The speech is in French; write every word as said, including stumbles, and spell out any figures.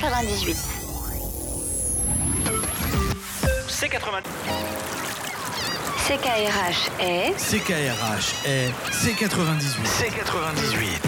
quatre-vingt-dix-huit. C quatre-vingts. C K R H est... C K R H est C quatre-vingt-dix-huit. C quatre-vingt-dix-huit.